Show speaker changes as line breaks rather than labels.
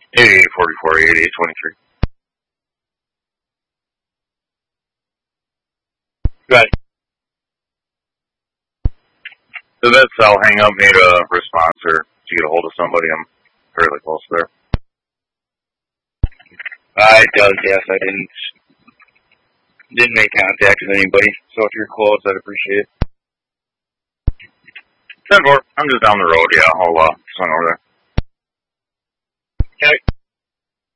8844, 8823.
Good.
So that cell hang up made a response or to get a hold of somebody. I'm fairly close there.
It does, yes. I didn't make contact with anybody, so if you're close, I'd appreciate it.
10-4. I'm just down the road, yeah. I'll swing over there.
Okay.